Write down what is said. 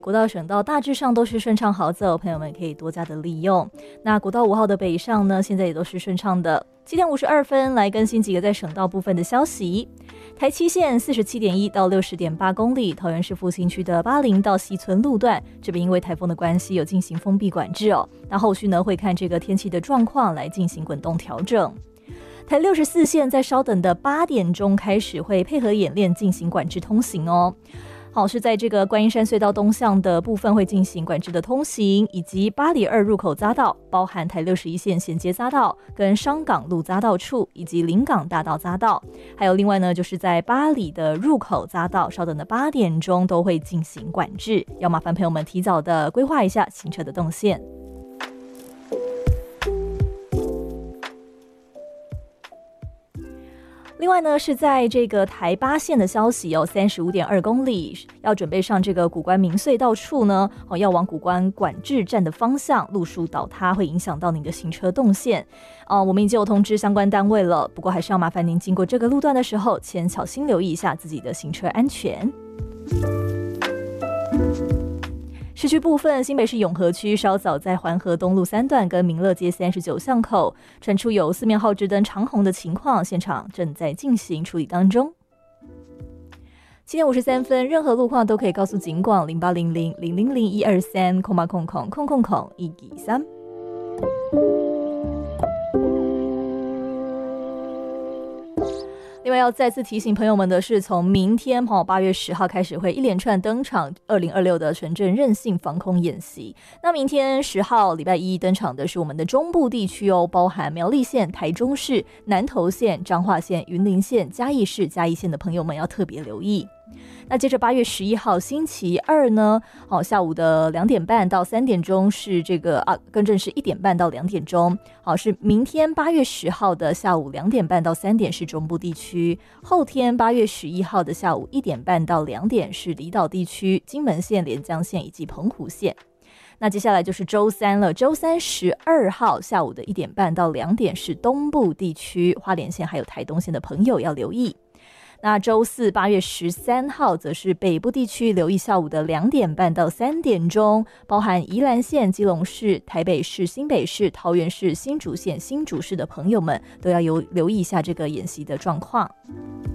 国道省道大致上都是顺畅好走，朋友们可以多加的利用。那国道5号的北上呢，现在也都是顺畅的。7点52分来更新几个在省道部分的消息。台七线47.1到60.8公里，桃园市复兴区的80到西村路段，这边因为台风的关系有进行封闭管制哦。那后续呢会看这个天气的状况来进行滚动调整。台64线在稍等的8点钟开始会配合演练进行管制通行哦。好，是在这个观音山隧道东向的部分会进行管制的通行，以及八里2入口匝道，包含台61线衔接匝道跟商港路匝道处，以及临港大道匝道。还有另外呢，就是在八里的入口匝道，稍等的8点钟都会进行管制，要麻烦朋友们提早的规划一下行车的动线。另外呢，是在这个台8线的消息哦，35.2公里要准备上这个谷关民隧道处呢，要往谷关管制站的方向，路树倒塌会影响到您的行车动线。我们已经有通知相关单位了，不过还是要麻烦您经过这个路段的时候，先小心留意一下自己的行车安全。市区部分，新北市永和区稍早在环河东路3段跟民乐街39巷口传出有四面号志灯长红的情况，现场正在进行处理当中。7点53分，任何路况都可以告诉警广0800-000-123,123。另外要再次提醒朋友们的是，从明天8月10号开始会一连串登场2026的纯正韧性防空演习。那明天10号礼拜一登场的是我们的中部地区哦，包含苗栗县、台中市、南投县、彰化县、云林县、嘉义市、嘉义县的朋友们要特别留意。那接着8月11号星期二呢，下午的2点半到3点钟是这个更正是1点半到2点钟，是明天8月10号的下午2点半到3点是中部地区，后天8月11号的下午1点半到2点是离岛地区、金门县、连江县以及澎湖县。那接下来就是周三了，周三12号下午的1点半到2点是东部地区，花莲县还有台东县的朋友要留意。那周四8月13号则是北部地区，留意下午的2点半到3点钟，包含宜兰县、基隆市、台北市、新北市、桃园市、新竹县、新竹市的朋友们都要留意一下这个演习的状况。